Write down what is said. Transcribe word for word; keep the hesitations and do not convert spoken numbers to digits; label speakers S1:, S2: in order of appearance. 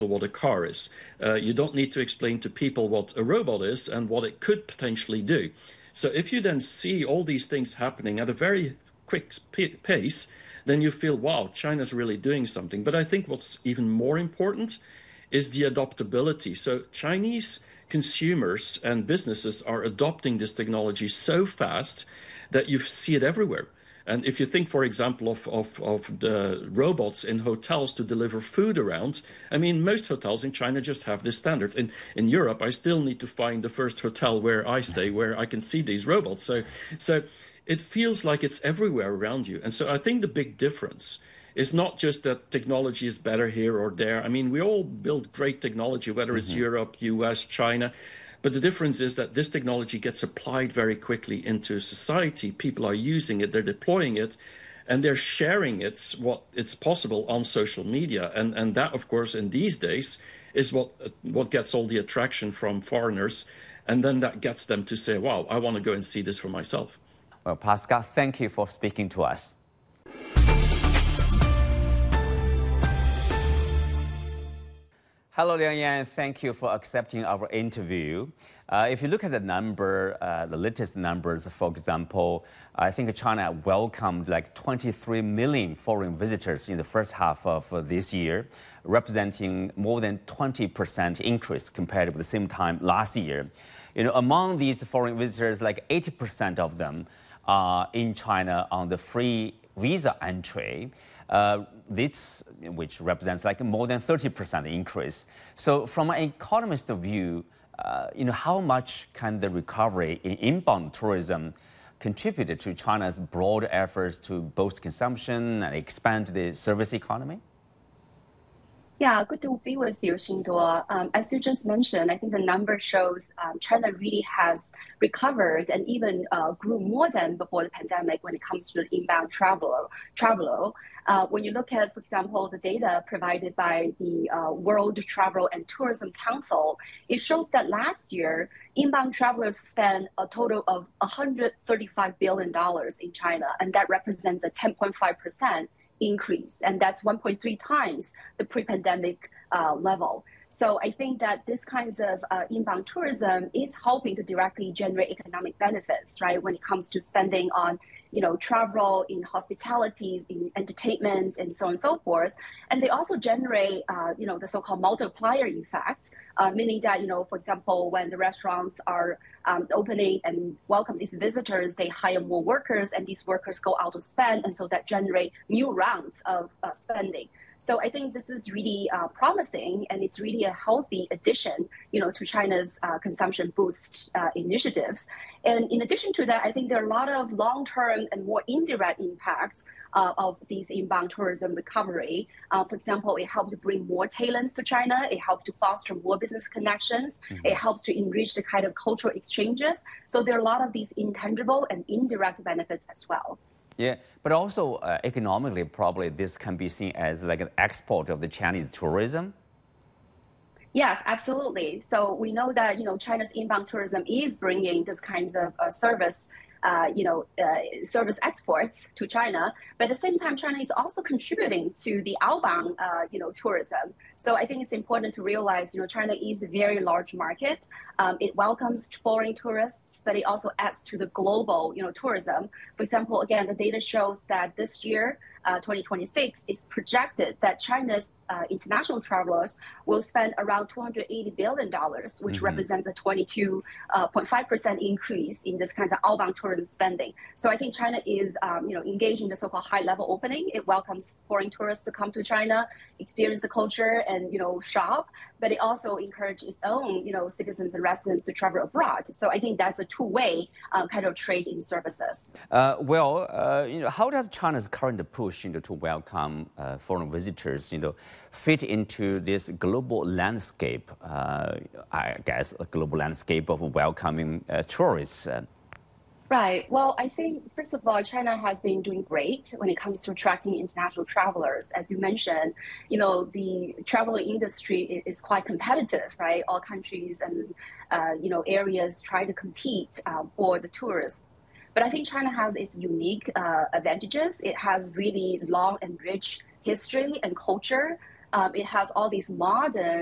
S1: what a car is. Uh, you don't need to explain to people what a robot is and what it could potentially do. So if you then see all these things happening at a very quick pace, then you feel, wow, China's really doing something. But I think what's even more important is the adoptability. So Chinese consumers and businesses are adopting this technology so fast that you see it everywhere. And if you think, for example, of, of, of the robots in hotels to deliver food around, I mean, most hotels in China just have this standard. In, in Europe, I still need to find the first hotel where I stay, where I can see these robots. So, so it feels like it's everywhere around you. And so I think the big difference is not just that technology is better here or there. I mean, we all build great technology, whether it's mm-hmm. Europe, U S, China. But the difference is that this technology gets applied very quickly into society. People are using it, they're deploying it, and they're sharing it, what it's possible on social media. And, and that, of course, in these days is what, what gets all the attraction from foreigners. And then that gets them to say, wow, I want to go and see this for myself.
S2: Well, Pascal, thank you for speaking to us. Hello, Liang Yan. Thank you for accepting our interview. Uh, if you look at the number, uh, the latest numbers, for example, I think China welcomed like twenty-three million foreign visitors in the first half of uh, this year, representing more than twenty percent increase compared with the same time last year. You know, among these foreign visitors, like eighty percent of them are in China on the free visa entry. Uh, this, which represents like more than thirty percent increase. So from an economist view, uh, you know, how much can the recovery in inbound tourism contribute to China's broad efforts to boost consumption and expand the service economy?
S3: Yeah, good to be with you, Xingduo. Um, as you just mentioned, I think the number shows um, China really has recovered and even uh, grew more than before the pandemic when it comes to the inbound traveler. traveler. Uh, when you look at, for example, the data provided by the uh, World Travel and Tourism Council, it shows that last year, inbound travelers spent a total of one hundred thirty-five billion dollars in China, and that represents a ten point five percent increase, and that's one point three times the pre-pandemic uh, level. So I think that this kinds of uh, inbound tourism is helping to directly generate economic benefits, right? When it comes to spending on, you know, travel, in hospitalities, in entertainment, and so on and so forth. And they also generate, uh, you know, the so-called multiplier effect, uh, meaning that, you know, for example, when the restaurants are um, opening and welcome these visitors, they hire more workers, and these workers go out to spend, and so that generate new rounds of uh, spending. So I think this is really uh, promising, and it's really a healthy addition, you know, to China's uh, consumption boost uh, initiatives. And in addition to that, I think there are a lot of long-term and more indirect impacts uh, of these inbound tourism recovery. Uh, for example, it helped to bring more talents to China. It helped to foster more business connections. Mm-hmm. It helps to enrich the kind of cultural exchanges. So there are a lot of these intangible and indirect benefits as well.
S2: Yeah, but also uh, economically, probably this can be seen as like an export of the Chinese tourism.
S3: Yes, absolutely. So we know that, you know, China's inbound tourism is bringing this kinds of uh, service, uh, you know, uh, service exports to China. But at the same time, China is also contributing to the outbound, uh, you know, tourism. So I think it's important to realize, you know, China is a very large market. Um, it welcomes foreign tourists, but it also adds to the global, you know, tourism. For example, again, the data shows that this year, Uh, twenty twenty-six, is projected that China's uh, international travelers will spend around two hundred eighty billion dollars, which mm-hmm. represents a twenty-two point five percent increase in this kind of outbound tourism spending. So I think China is, um, you know, engaging the so-called high-level opening. It welcomes foreign tourists to come to China, experience the culture, and, you know, shop. But it also encourages its own, you know, citizens and residents to travel abroad. So I think that's a two-way um, kind of trade in services.
S2: Uh, well, uh, you know, how does China's current push, you know, to welcome uh, foreign visitors, you know, fit into this global landscape? Uh, I guess a global landscape of welcoming uh, tourists. Uh,
S3: Right. Well, I think, first of all, China has been doing great when it comes to attracting international travelers. As you mentioned, you know, the travel industry is quite competitive, right? All countries and, uh, you know, areas try to compete uh, for the tourists. But I think China has its unique uh, advantages. It has really long and rich history and culture. um, it has all these modern